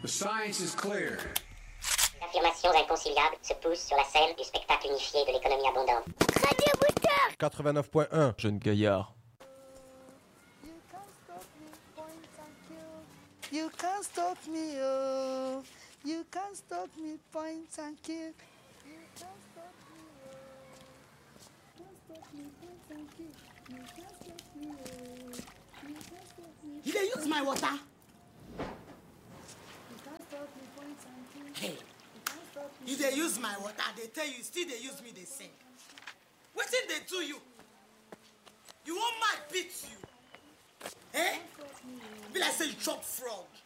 The science is clear. Affirmations inconciliables se poussent sur la scène du spectacle unifié de l'économie abondante. Radio Booster 89.1 Jeune gaillard. You can't stop me, oh. You can't stop me, point and kill. You can't stop me, oh. Can't stop me, point and kill. You can't stop me, oh. You can't stop me. You dey use my water? You can't stop me, point and kill. Hey, You can't stop me. you dey use my water, they tell you, still they use me, they sing. Wetin they do you? You want my beat you? Eh? Be like say you chop frog.